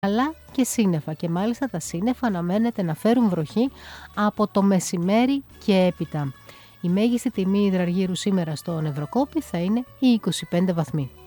αλλά και σύννεφα, και μάλιστα τα σύννεφα αναμένεται να φέρουν βροχή από το μεσημέρι και έπειτα. Η μέγιστη τιμή υδραργύρου σήμερα στον Ευρωκόπη θα είναι οι 25 βαθμοί.